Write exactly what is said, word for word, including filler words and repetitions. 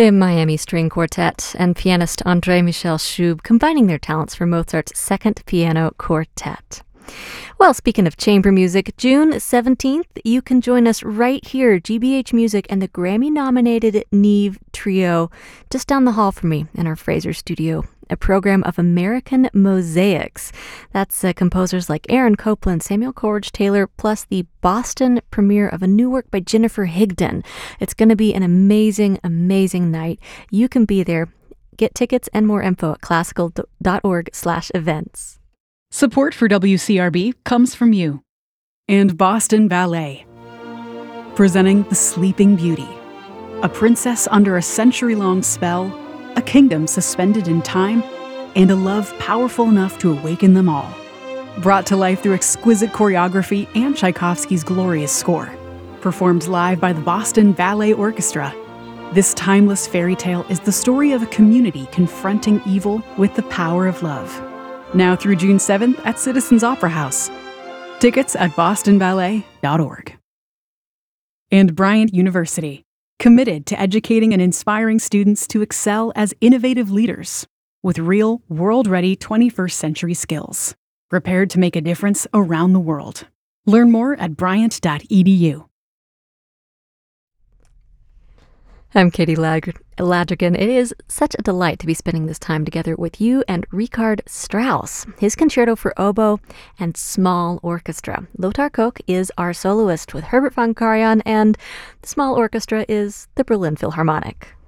The Miami String Quartet and pianist André Michel Schub combining their talents for Mozart's Second Piano Quartet. Well, speaking of chamber music, June seventeenth, you can join us right here, G B H Music and the Grammy-nominated Neve Trio, just down the hall from me in our Fraser studio. A program of American mosaics. That's uh, composers like Aaron Copland, Samuel Coleridge Taylor, plus the Boston premiere of a new work by Jennifer Higdon. It's going to be an amazing, amazing night. You can be there. Get tickets and more info at classical dot org slash events. Support for W C R B comes from you and Boston Ballet, presenting The Sleeping Beauty, a princess under a century-long spell, a kingdom suspended in time, and a love powerful enough to awaken them all. Brought to life through exquisite choreography and Tchaikovsky's glorious score. Performed live by the Boston Ballet Orchestra, this timeless fairy tale is the story of a community confronting evil with the power of love. Now through June seventh at Citizens Opera House. Tickets at boston ballet dot org. And Bryant University, committed to educating and inspiring students to excel as innovative leaders with real, world-ready twenty-first century skills, prepared to make a difference around the world. Learn more at bryant dot e d u. I'm Katie Lag- Ladrigan. It is such a delight to be spending this time together with you and Richard Strauss, his concerto for oboe and small orchestra. Lothar Koch is our soloist with Herbert von Karajan, and the small orchestra is the Berlin Philharmonic.